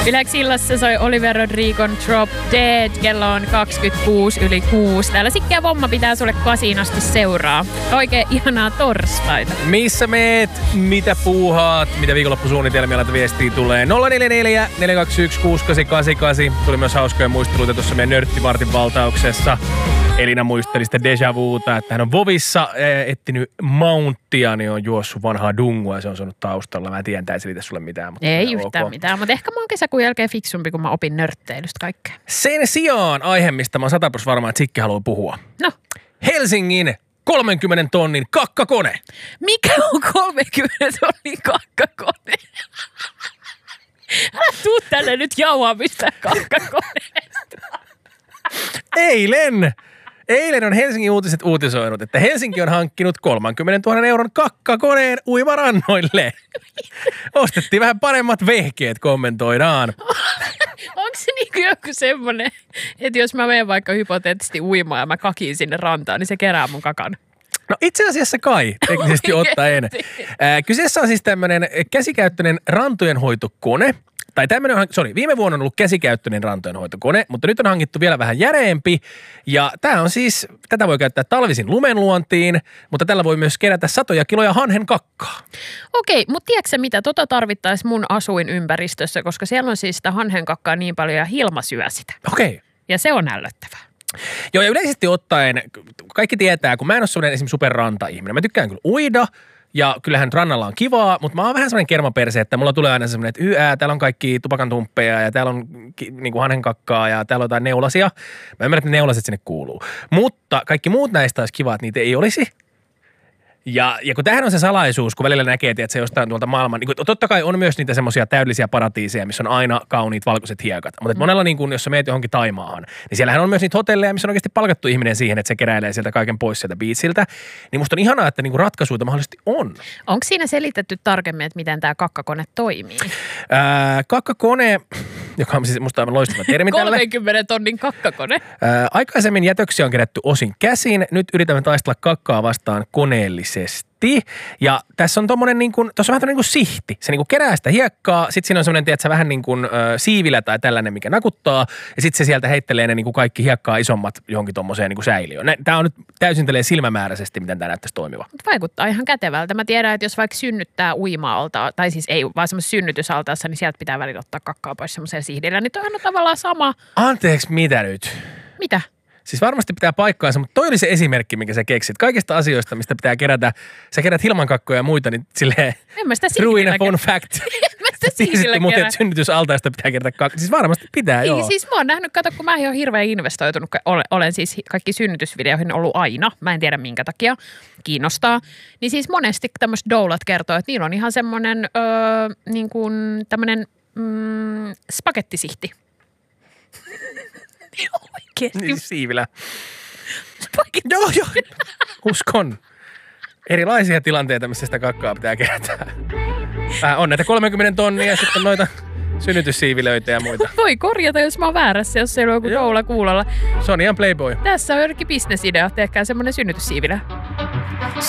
Yleensä illassa soi Oliver Rodrigon Drop Dead. Kello on 26:06. Täällä Sikkeä Vomma pitää sulle 8 asti seuraa. Oikein ihanaa torstaita. Missä meet? Mitä puuhaat? Mitä viikonloppusuunnitelmia laita viestiä tulee? 044 421 6888. Tuli myös hauskoja muisteluita tuossa meidän nörttivartin valtauksessa. Elina muisteli sitä déjà vuuta, että hän on Vovissa etsinyt Mountia, niin on juossut vanhaa dungua ja se on saanut taustalla. Mä en tiedä, tämä ei selitä sulle mitään. Mutta ei yhtään mitään, mutta ehkä mä oon kesäkuun jälkeen fiksumpi, kun mä opin nörtteilystä kaikkea. Sen sijaan aihe, mistä mä oon 100% varma, että Sikki haluaa puhua. No. Helsingin 30 tonnin kakkakone. Mikä on 30 tonnin kakkakone? Älä tuu tänne nyt jauhaamista kakkakoneesta. Eilen on Helsingin Uutiset uutisoinut, että Helsinki on hankkinut 30 000 euron kakkakoneen uimarannoille. Ostettiin vähän paremmat vehkeet, kommentoidaan. Onko se niinku joku semmoinen, että jos mä menen vaikka hypoteettisesti uimaan ja mä kakiin sinne rantaan, niin se kerää mun kakan? No itse asiassa kai, teknisesti ottaen. Kyseessä on siis tämmöinen käsikäyttöinen rantojenhoitokone. Tai tämmöinen, viime vuonna on ollut käsikäyttöinen rantojenhoitokone, mutta nyt on hankittu vielä vähän järeempi. Ja tämä on siis, tätä voi käyttää talvisin lumenluontiin, mutta tällä voi myös kerätä satoja kiloja hanhen kakkaa. Okei, mutta tiedätkö mitä, tarvittaisiin mun asuinympäristössä, koska siellä on siis sitä hanhen kakkaa niin paljon ja Hilma syö sitä. Okei. Ja se on ällöttävää. Joo, ja yleisesti ottaen, kaikki tietää, kun mä en ole sellainen esimerkiksi superranta-ihminen. Mä tykkään kyllä uida. Ja kyllähän rannalla on kivaa, mutta mä oon vähän semmoinen kermaperse, että mulla tulee aina semmoinen, että täällä on kaikki tupakantumppeja ja täällä on niinku hanhenkakkaa ja täällä on jotain neulasia. Mä ymmärrän, että ne neulaset sinne kuuluu. Mutta kaikki muut näistä olisi kiva, että niitä ei olisi. Ja kun tämähän on se salaisuus, kun välillä näkee, että se jostain tuolta maailman, niin totta kai on myös niitä semmoisia täydellisiä paratiiseja, missä on aina kauniit valkoiset hiekat. Mutta monella, niin kun, jos sä meet johonkin Taimaahan, niin siellähän on myös niitä hotelleja, missä on oikeasti palkattu ihminen siihen, että se keräilee sieltä kaiken pois sieltä biitsiltä. Niin musta on ihanaa, että niin ratkaisuita mahdollisesti on. Onko siinä selitetty tarkemmin, että miten tämä kakkakone toimii? Kakkakone, joka on siis musta aivan loistava termi tälle. 30 tonnin kakkakone. Aikaisemmin jätöksiä on kerätty osin käsin. Nyt yritämme taistella kakkaa vastaan koneellisesti. Ja tässä on tommonen niin kuin, tuossa on vähän niin kuin sihti. Se niin kuin kerää sitä hiekkaa, sit siinä on semmoinen, tiedätkö, vähän niin kuin siivilä tai tällainen, mikä nakuttaa. Ja sit se sieltä heittelee ne niin kuin kaikki hiekkaa isommat johonkin tommoseen niin kuin säiliöön. Tää on nyt täysin silmämääräisesti, miten tää näyttäisi toimiva. Vaikuttaa ihan kätevältä. Mä tiedän, että jos vaikka synnyttää uima-altaa, tai siis ei vaan semmoisessa synnytysaltaassa, niin sieltä pitää välillä ottaa kakkaa pois semmoiseen sihdillä. Niin toihan on tavallaan sama. Anteeksi, mitä nyt? Mitä? Siis varmasti pitää paikkaansa, mutta toi oli se esimerkki, minkä sä keksit. Kaikista asioista, mistä pitää kerätä, sä kerät hilmankakkoja ja muita, niin silleen true enough fun fact. Tiesitte muuten, että synnytysaltaista pitää kerätä kakkoja. Siis varmasti pitää, joo. Siis mä oon nähnyt, kato, kun mä en ole hirveän investoitunut, olen siis kaikki synnytysvideoihin ollut aina. Mä en tiedä minkä takia, kiinnostaa. Niin siis monesti tämmöiset doulat kertoo, että niillä on ihan semmoinen niin kuin tämmöinen spagettisihti. Oikeesti. Niin siivilä. Joo. Uskon. Erilaisia tilanteita, missä sitä kakkaa pitää kerätä. On näitä 30 tonnia ja sitten noita synnytyssiivilöitä ja muita. Voi korjata, jos mä oon väärässä, jos ei ole joku doula kuulolla. Se on ihan Playboy. Tässä on jotenkin bisnesidea. Tehkää semmonen synnytyssiivilä.